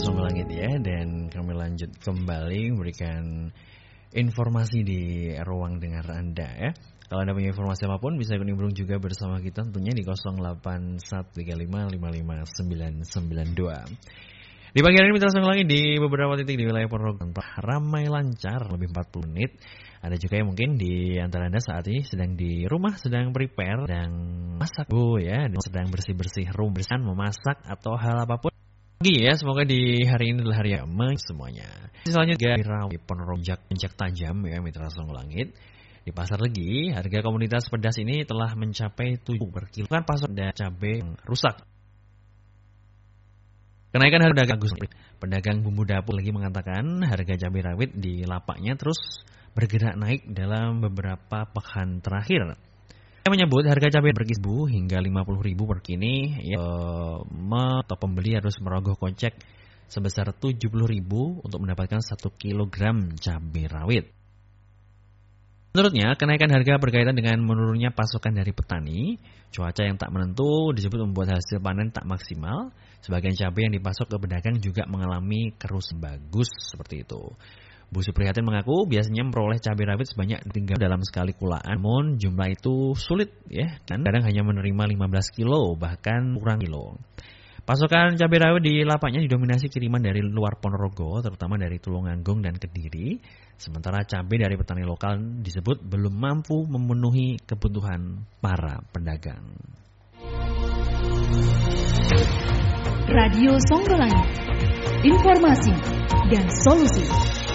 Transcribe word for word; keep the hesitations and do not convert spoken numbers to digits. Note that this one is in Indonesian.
Songgolangit ya, dan kami lanjut kembali memberikan informasi di ruang dengar Anda ya. Kalau Anda punya informasi apapun bisa ikut nimbrung juga bersama kita tentunya di nol delapan satu tiga lima lima lima sembilan sembilan dua. Di pagi hari ini Mitra Songgolangit di beberapa titik di wilayah Ponorogo ramai lancar lebih empat puluh menit. Ada juga yang mungkin di antara Anda saat ini sedang di rumah, sedang prepare, sedang masak bu ya, sedang bersih-bersih rumah, memasak atau hal apapun. Lagi ya, semoga di hari ini adalah hari yang aman semuanya. Selanjutnya di Ponorogo puncak tajam ya Mitra Songgolangit. Di pasar Legi, harga komoditas pedas ini telah mencapai tujuh per kilo. Kan pasar ada cabai yang rusak. Kenaikan harga Agus, pedagang bumbu dapur lagi mengatakan harga cabai rawit di lapaknya terus bergerak naik dalam beberapa pekan terakhir. Dia menyebut harga cabai berkisbu hingga lima puluh ribu per kini, ya, atau pembeli harus merogoh kocek sebesar tujuh puluh ribu untuk mendapatkan satu kilogram cabai rawit. Menurutnya, kenaikan harga berkaitan dengan menurunnya pasokan dari petani, cuaca yang tak menentu disebut membuat hasil panen tak maksimal. Sebagian cabai yang dipasok ke pedagang juga mengalami kerus bagus seperti itu. Bu Suprihatin mengaku biasanya memperoleh cabai rawit sebanyak tiga dalam sekali kulaan, namun jumlah itu sulit ya, dan kadang hanya menerima lima belas kilo bahkan kurang kilo. Pasokan cabai rawit di lapaknya didominasi kiriman dari luar Ponorogo, terutama dari Tulungagung dan Kediri. Sementara cabai dari petani lokal disebut belum mampu memenuhi kebutuhan para pedagang. Radio Songgolangit, informasi dan solusi.